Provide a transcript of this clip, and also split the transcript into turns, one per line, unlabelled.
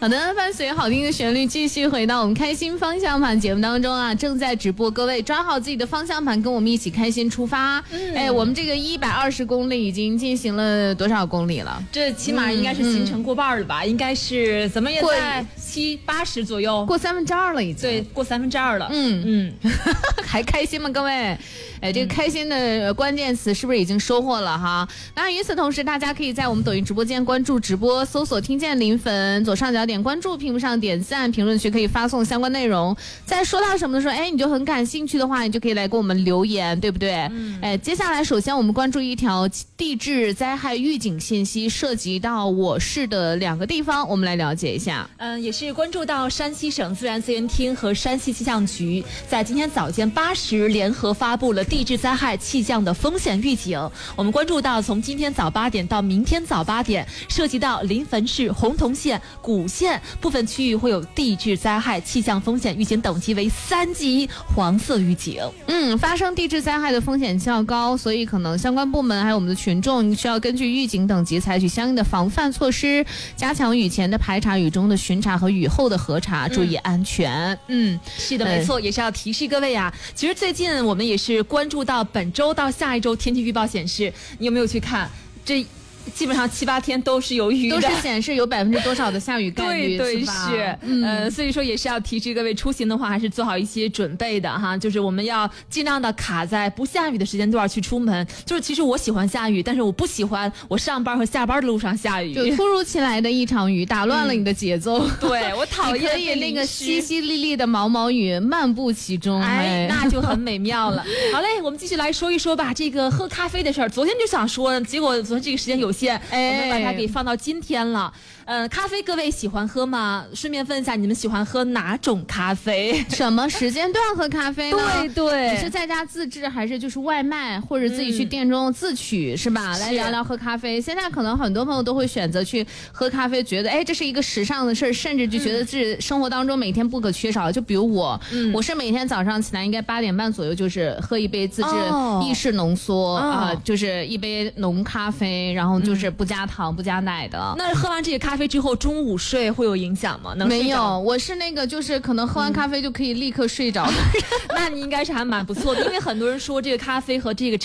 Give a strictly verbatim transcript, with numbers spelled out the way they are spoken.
好的，伴随好听的旋律，继续回到我们开心方向盘节目当中啊，正在直播，各位抓好自己的方向盘，跟我们一起开心出发。嗯，哎，我们这个一百二十公里已经进行了多少公里了？
这起码应该是行程过半了吧？嗯、应该是怎么也在七八十左右，
过三分之二了已经。
对，过三分之二了。
嗯嗯，还开心吗，各位？哎，这个开心的关键词是不是已经收获了哈？当然，与此同时，大家可以在我们抖音直播间关注直播，搜索“听见零粉”，左上角点关注，屏幕上点赞，评论区可以发送相关内容。再说到什么的时候，哎，你就很感兴趣的话，你就可以来给我们留言，对不对？嗯。哎，接下来首先我们关注一条地质灾害预警信息，涉及到我市的两个地方，我们来了解一下。
嗯，也是关注到山西省自然资源厅和山西气象局在今天早间八时联合发布了地质灾害气象的风险预警。我们关注到从今天早八点到明天早八点，涉及到临汾市洪洞县、古县部分区域会有地质灾害气象风险预警等级为三级黄色预警。
嗯，发生地质灾害的风险较高，所以可能相关部门还有我们的群众需要根据预警等级采取相应的防范措施，加强雨前的排查、雨中的巡查和雨后的核查，注意安全。
嗯，是的，没错，也是要提示各位啊。其实最近我们也是关注到本周到下一周天气预报显示，你有没有去看这？基本上七八天都是有雨的，
都是显示有百分之多少的下雨概率，
对对 是,
是
嗯、呃，所以说也是要提示各位出行的话，还是做好一些准备的哈。就是我们要尽量的卡在不下雨的时间段去出门。就是其实我喜欢下雨，但是我不喜欢我上班和下班的路上下雨，
就突如其来的一场雨打乱了你的节奏。
嗯、对我讨厌
可以那个淅淅沥沥的毛毛雨漫步其中，
哎，那就很美妙了。好嘞，我们继续来说一说吧，这个喝咖啡的事儿。昨天就想说，结果昨天这个时间有限，哎。把它给放到今天了。呃，咖啡各位喜欢喝吗？顺便问一下，你们喜欢喝哪种咖啡？
什么时间段喝咖啡呢？
对对，
你是在家自制还是就是外卖，或者自己去店中自取、嗯、是吧？来聊聊喝咖啡。现在可能很多朋友都会选择去喝咖啡，觉得哎这是一个时尚的事儿，甚至就觉得是生活当中每天不可缺少。嗯、就比如我、嗯，我是每天早上起来应该八点半左右就是喝一杯自制意式浓缩啊、哦呃，就是一杯浓咖啡，然后就是不加糖。不加奶的。
那喝完这个咖啡之后，中午睡会有影响吗？能
没有，我是那个就是可能喝完咖啡就可以立刻睡着的、嗯、
那你应该是还蛮不错的，因为很多人说这个咖啡和这个